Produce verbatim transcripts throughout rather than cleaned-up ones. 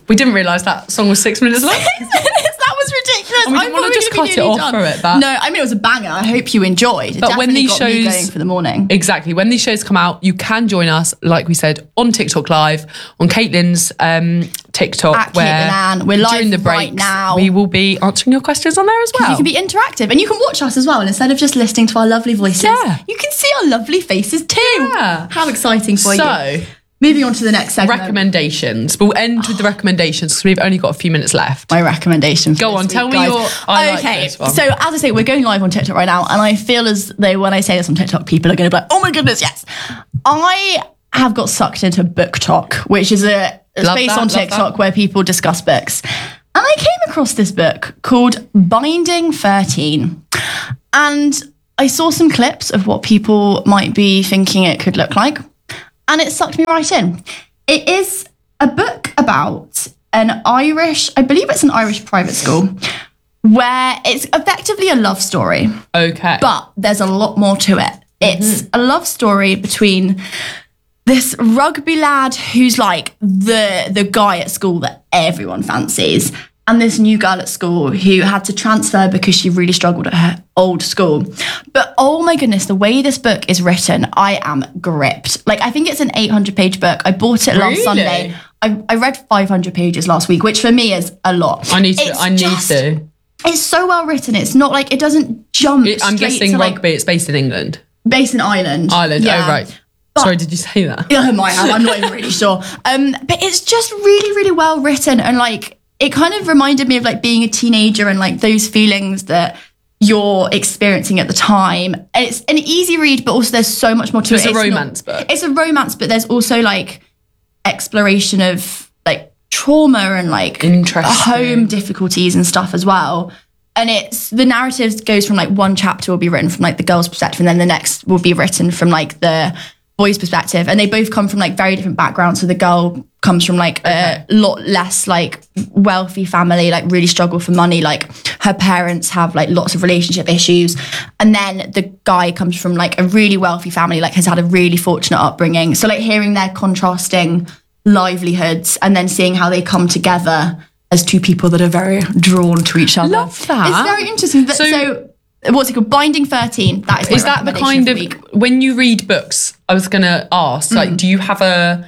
We didn't realise that song was six minutes long. That was ridiculous. And we didn't want to just cut it off for it. But no, I mean, it was a banger. I hope you enjoyed. It but when these got me shows going for the morning. Exactly. When these shows come out, you can join us, like we said, on TikTok Live, on Caitlin's um, TikTok, At where Caitlin Ann. We're live during the breaks, right now. we will be answering your questions on there as well. You can be interactive and you can watch us as well. And instead of just listening to our lovely voices, Yeah. you can see our lovely faces too. Yeah. How exciting for So, you. Moving on to the next segment. recommendations. We'll end with the recommendations because we've only got a few minutes left. My recommendation for Go this on, week, tell me guys. your- I like okay, this one. so as I say, we're going live on TikTok right now, and I feel as though when I say this on TikTok, people are going to be like, "Oh my goodness, yes!" I have got sucked into Book Talk, which is a, a Love space that, on love TikTok that. where people discuss books, and I came across this book called Binding thirteen, and I saw some clips of what people might be thinking it could look like, and it sucked me right in. It is a book about an Irish, I believe it's an Irish private school, where it's effectively a love story, Okay. but there's a lot more to it. It's Mm-hmm. a love story between this rugby lad who's like the the guy at school that everyone fancies, and this new girl at school who had to transfer because she really struggled at her old school. But oh my goodness, the way this book is written, I am gripped. Like, I think it's an eight hundred page book. I bought it last Really? Sunday. I, I read five hundred pages last week, which for me is a lot. I need to. It's I need just- to. It's so well written. It's not like, it doesn't jump It, I'm straight guessing to like rugby. It's based in England. based in Ireland. Ireland. Yeah. Oh right. Sorry, did you say that? Yeah, I might have. I'm not even really sure. Um, but it's just really, really well written, and like it kind of reminded me of like being a teenager and like those feelings that you're experiencing at the time. And it's an easy read, but also there's so much more to So it. it's a not- romance book. It's a romance, but there's also like exploration of like trauma and like Interesting. home difficulties and stuff as well. And it's the narrative goes from like one chapter will be written from like the girl's perspective, and then the next will be written from like the boy's perspective, and they both come from like very different backgrounds. So the girl comes from like a lot less like wealthy family, like really struggle for money, like her parents have like lots of relationship issues, and then the guy comes from like a really wealthy family, like has had a really fortunate upbringing. So like hearing their contrasting livelihoods and then seeing how they come together as two people that are very drawn to each other. Love that. It's very interesting. So, So- so what's it called? Binding thirteen. That is my Is that the recommendation kind of for the week. when you read books? I was gonna ask, Mm. like, do you have a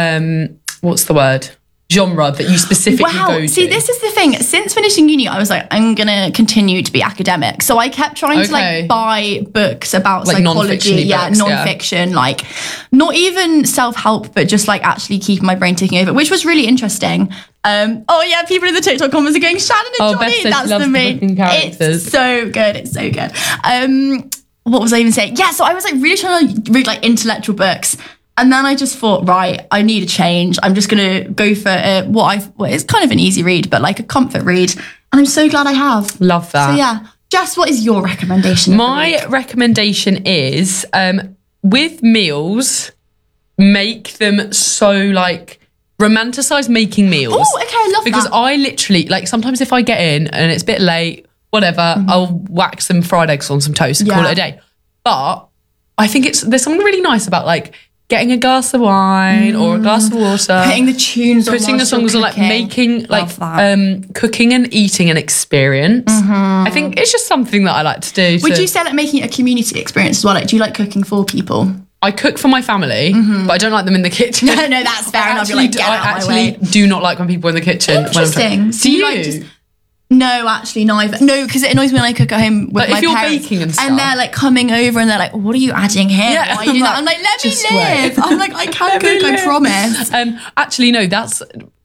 um, what's the word? Genre that you specifically Wow. go to? See, this is the thing. Since finishing uni, I was like, I'm going to continue to be academic. So I kept trying to Okay. like buy books about Like psychology. non-fiction-y Yeah, books, yeah. non-fiction, like not even self-help, but just like actually keeping my brain ticking over, which was really interesting. Um, oh yeah, people in the TikTok comments are going, Shannon and Oh, Johnny. Beth said she That's loves the the main. fucking characters. It's so good. It's so good. Um, what was I even saying? Yeah, so I was like really trying to read like intellectual books. And then I just thought, right, I need a change. I'm just going to go for uh, what I what is kind of an easy read, but like a comfort read. And I'm so glad I have. Love that. So yeah, Jess, what is your recommendation? of the My week? recommendation is um, with meals, make them so like romanticize making meals. Oh, okay, I love because that. I literally like sometimes if I get in and it's a bit late, whatever, I'll whack some fried eggs on some toast and call Mm-hmm. Yeah. it a day. But I think it's there's something really nice about like getting a glass of wine or a glass of water, Putting the tunes on putting the whilst you're songs on, like cooking. making like Love that. um cooking and eating an experience. I think it's just something that I like to do. Would to- you say like making it a community experience as well? Like, do you like cooking for people? I cook for my family, but I don't like them in the kitchen. No, no, that's fair I enough. You're actually, like, get I out of my actually way. do not like when people are in the kitchen. when I'm Interesting. trying- So Do you you? like just- No, actually, neither. No, because it annoys me when I cook at home with Like, my if you're parents, baking and stuff. and they're like coming over and they're like, "What are you adding here? Yeah, Why are you doing that?" I'm I'm like, "Let me just live." wait. I'm like, "I can Let me cook. I live. promise." Um, actually, no, that's.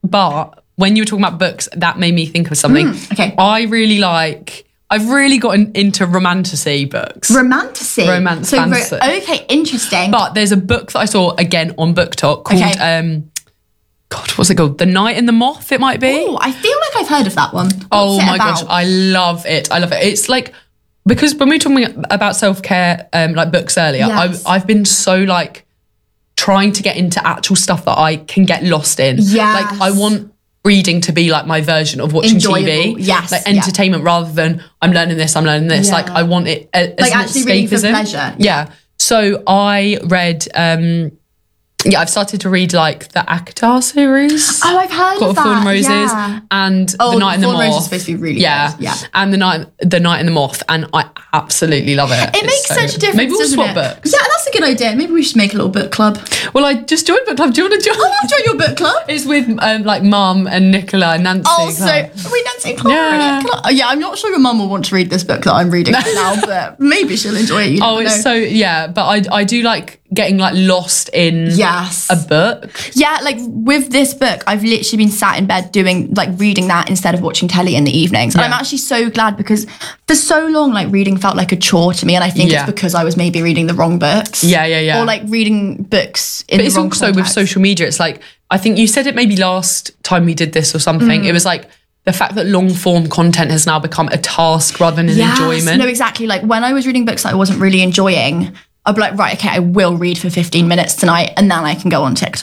But when you were talking about books, that made me think of something. okay. I really like. I've really gotten into romantasy books. Romantasy. Romance so, ro- fantasy. okay, interesting. But there's a book that I saw again on Book Talk called. Okay. Um, God, what's it called? The Night and the Moth. It might be. oh, I feel like I've heard of that one. What's Oh it my about? gosh, I love it. I love it. It's like because when we were talking about self care, um, like books earlier, Yes. I, I've been so like trying to get into actual stuff that I can get lost in. Yes. Like I want reading to be like my version of watching Enjoyable, T V. yes, like yeah. entertainment rather than I'm learning this, I'm learning this. Yeah. Like I want it uh, as Like an actually reading for escapism. pleasure. Yeah. So I read. Um, yeah, I've started to read like the Akhtar series. Oh, I've heard Got of a Thorn and that. Roses Yeah. and Oh, The Night and the Thorn and Moth. Roses is supposed to be really yeah. good. Yeah. And the night, the Night and the Moth, and I absolutely love it. It It's makes so such a good. difference. Maybe we'll doesn't swap it? books. Yeah, that's a good idea. Maybe we should make a little book club. Well, I just joined book club. Do you want to join? I'll join your book club. It's with um, like Mum and Nicola and Nancy. Also, Clark. we Nancy Clark. Yeah. Yeah. yeah, I'm not sure your mum will want to read this book that I'm reading right now, but maybe she'll enjoy it. You Oh, never it's know. so yeah, but I I do like getting like lost in Yes. a book. Yeah, like with this book, I've literally been sat in bed doing like reading that instead of watching telly in the evenings. And Yeah. I'm actually so glad because for so long, like reading felt like a chore to me. And I think Yeah. it's because I was maybe reading the wrong books. Yeah, yeah, yeah. Or like reading books in But the it's wrong also with context. social media. It's like I think you said it maybe last time we did this or something. Mm. It was like the fact that long form content has now become a task rather than an Yes, enjoyment. No, exactly. Like when I was reading books that I wasn't really enjoying, I'd be like, right, okay, I will read for fifteen minutes tonight and then I can go on TikTok.